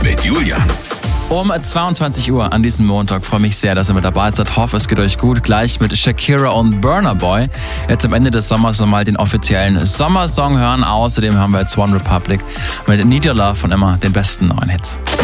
mit Julian. Um 22 Uhr an diesem Montag freue mich sehr, dass ihr mit dabei seid. Hoffe, es geht euch gut. Gleich mit Shakira und Burna Boy. Jetzt am Ende des Sommers nochmal den offiziellen Sommersong hören. Außerdem haben wir jetzt One Republic mit Need Your Love und immer den besten neuen Hits.